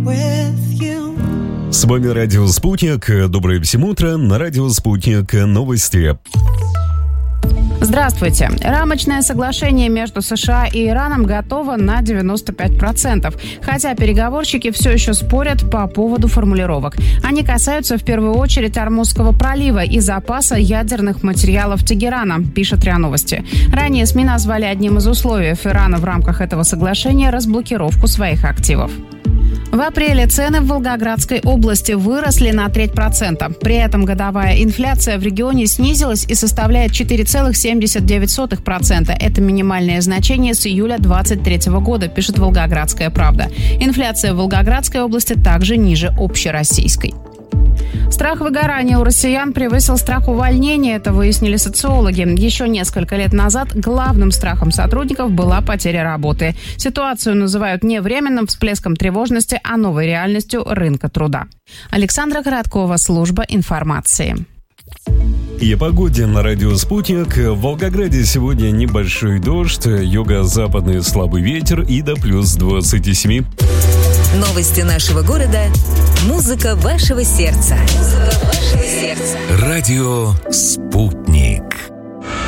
С вами Радио Спутник. Доброе всем утро. На Радио Спутник новости. Здравствуйте. Рамочное соглашение между США и Ираном готово на 95%. Хотя переговорщики все еще спорят по поводу формулировок. Они касаются в первую очередь Ормузского пролива и запаса ядерных материалов Тегерана, пишет РИА Новости. Ранее СМИ назвали одним из условий Ирана в рамках этого соглашения разблокировку своих активов. В апреле цены в Волгоградской области выросли на 0,3%. При этом годовая инфляция в регионе снизилась и составляет 4,79%. Это минимальное значение с июля 2023 года, пишет «Волгоградская правда». Инфляция в Волгоградской области также ниже общероссийской. Страх выгорания у россиян превысил страх увольнения, это выяснили социологи. Еще несколько лет назад главным страхом сотрудников была потеря работы. Ситуацию называют не временным всплеском тревожности, а новой реальностью рынка труда. Александра Короткова, служба информации. И о погоде на Радио Спутник. В Волгограде сегодня небольшой дождь, юго-западный слабый ветер и до плюс 27. Новости нашего города. Музыка вашего сердца. Радио Спутник.